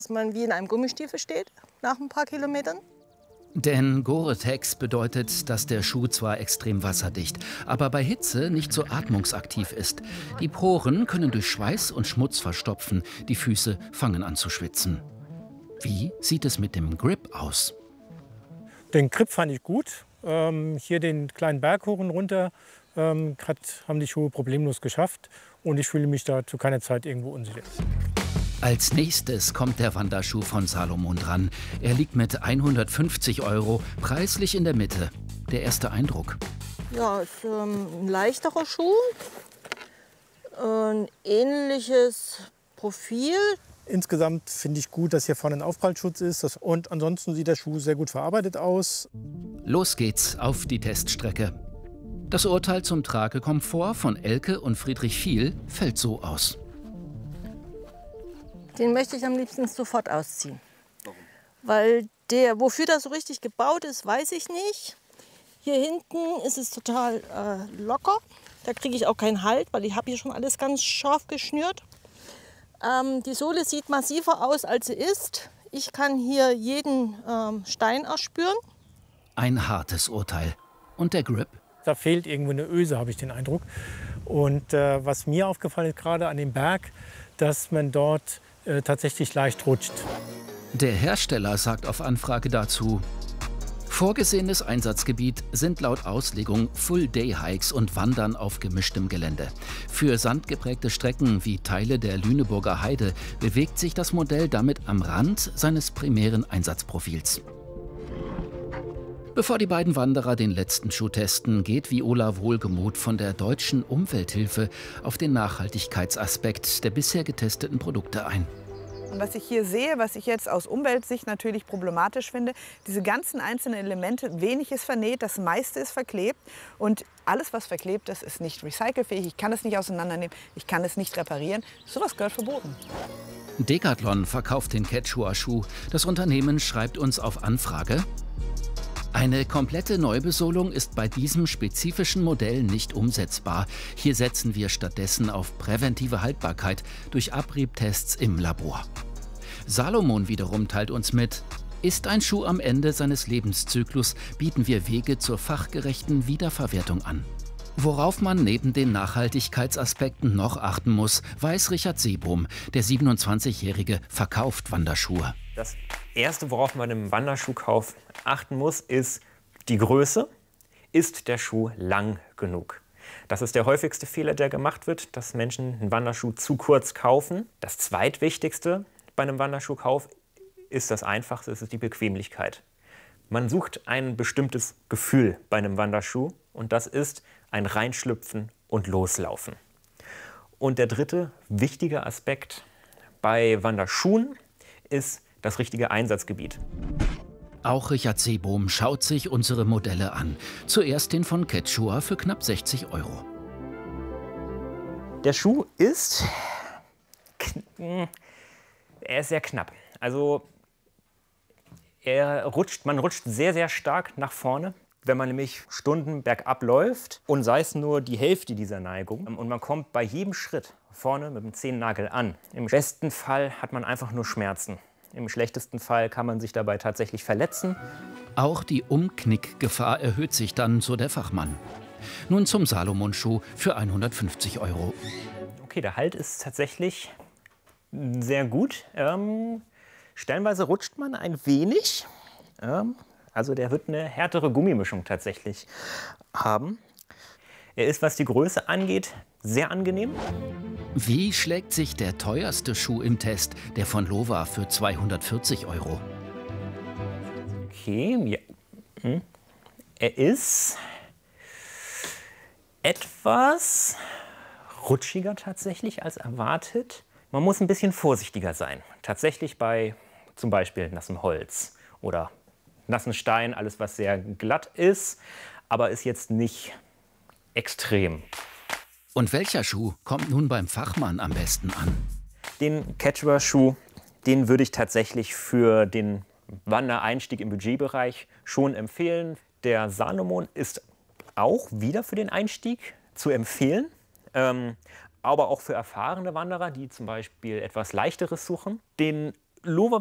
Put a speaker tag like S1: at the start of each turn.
S1: dass man wie in einem Gummistiefel steht nach ein paar Kilometern.
S2: Denn Gore-Tex bedeutet, dass der Schuh zwar extrem wasserdicht, aber bei Hitze nicht so atmungsaktiv ist. Die Poren können durch Schweiß und Schmutz verstopfen, die Füße fangen an zu schwitzen. Wie sieht es mit dem Grip aus?
S3: Den Grip fand ich gut. Hier den kleinen Berg hoch und runter haben die Schuhe problemlos geschafft. Und ich fühle mich da zu keiner Zeit irgendwo unsicher.
S2: Als nächstes kommt der Wanderschuh von Salomon dran. Er liegt mit 150 € preislich in der Mitte. Der erste Eindruck?
S1: Ja, ist ein leichterer Schuh, ein ähnliches Profil.
S3: Insgesamt finde ich gut, dass hier vorne ein Aufprallschutz ist. Und ansonsten sieht der Schuh sehr gut verarbeitet aus.
S2: Los geht's auf die Teststrecke. Das Urteil zum Tragekomfort von Elke und Friedrich Viel fällt so aus.
S1: Den möchte ich am liebsten sofort ausziehen. Warum? Weil wofür der so richtig gebaut ist, weiß ich nicht. Hier hinten ist es total locker. Da kriege ich auch keinen Halt, weil ich habe hier schon alles ganz scharf geschnürt. Die Sohle sieht massiver aus, als sie ist. Ich kann hier jeden Stein erspüren.
S2: Ein hartes Urteil. Und der Grip?
S3: Da fehlt irgendwo eine Öse, habe ich den Eindruck. Und was mir aufgefallen ist, gerade an dem Berg, dass man dort tatsächlich leicht rutscht.
S2: Der Hersteller sagt auf Anfrage dazu: Vorgesehenes Einsatzgebiet sind laut Auslegung Full-Day-Hikes und Wandern auf gemischtem Gelände. Für sandgeprägte Strecken wie Teile der Lüneburger Heide bewegt sich das Modell damit am Rand seines primären Einsatzprofils. Bevor die beiden Wanderer den letzten Schuh testen, geht Viola wohlgemut von der Deutschen Umwelthilfe auf den Nachhaltigkeitsaspekt der bisher getesteten Produkte ein.
S4: Und was ich hier sehe, was ich jetzt aus Umweltsicht natürlich problematisch finde, diese ganzen einzelnen Elemente, wenig ist vernäht, das meiste ist verklebt. Und alles, was verklebt ist, ist nicht recycelfähig. Ich kann es nicht auseinandernehmen, ich kann es nicht reparieren. Sowas gehört verboten.
S2: Decathlon verkauft den Quechua-Schuh. Das Unternehmen schreibt uns auf Anfrage: Eine komplette Neubesohlung ist bei diesem spezifischen Modell nicht umsetzbar. Hier setzen wir stattdessen auf präventive Haltbarkeit durch Abriebtests im Labor. Salomon wiederum teilt uns mit: Ist ein Schuh am Ende seines Lebenszyklus, bieten wir Wege zur fachgerechten Wiederverwertung an. Worauf man neben den Nachhaltigkeitsaspekten noch achten muss, weiß Richard Seebohm. Der 27-Jährige verkauft Wanderschuhe.
S5: Das Erste, worauf man im Wanderschuhkauf achten muss, ist die Größe. Ist der Schuh lang genug? Das ist der häufigste Fehler, der gemacht wird, dass Menschen einen Wanderschuh zu kurz kaufen. Das Zweitwichtigste bei einem Wanderschuhkauf ist das Einfachste, es ist die Bequemlichkeit. Man sucht ein bestimmtes Gefühl bei einem Wanderschuh und das ist ein Reinschlüpfen und Loslaufen. Und der dritte wichtige Aspekt bei Wanderschuhen ist das richtige Einsatzgebiet.
S2: Auch Richard Seebohm schaut sich unsere Modelle an. Zuerst den von Quechua für knapp 60 €.
S5: Der Schuh ist sehr knapp. Also man rutscht sehr, sehr stark nach vorne, wenn man nämlich Stunden bergab läuft und sei es nur die Hälfte dieser Neigung. Und man kommt bei jedem Schritt vorne mit dem Zehennagel an. Im besten Fall hat man einfach nur Schmerzen. Im schlechtesten Fall kann man sich dabei tatsächlich verletzen.
S2: Auch die Umknickgefahr erhöht sich dann, so der Fachmann. Nun zum Salomon-Schuh für 150 €.
S5: Okay, der Halt ist tatsächlich sehr gut. Stellenweise rutscht man ein wenig. Also der wird eine härtere Gummimischung tatsächlich haben. Er ist, was die Größe angeht, sehr angenehm.
S2: Wie schlägt sich der teuerste Schuh im Test, der von Lova für 240 €?
S5: Okay, ja. Er ist etwas rutschiger tatsächlich als erwartet. Man muss ein bisschen vorsichtiger sein. Tatsächlich bei zum Beispiel nassem Holz oder nassen Stein, alles was sehr glatt ist, aber ist jetzt nicht extrem.
S2: Und welcher Schuh kommt nun beim Fachmann am besten an?
S5: Den Quechua-Schuh, den würde ich tatsächlich für den Wandereinstieg im Budgetbereich schon empfehlen. Der Salomon ist auch wieder für den Einstieg zu empfehlen, aber auch für erfahrene Wanderer, die zum Beispiel etwas Leichteres suchen. Den
S6: Pullover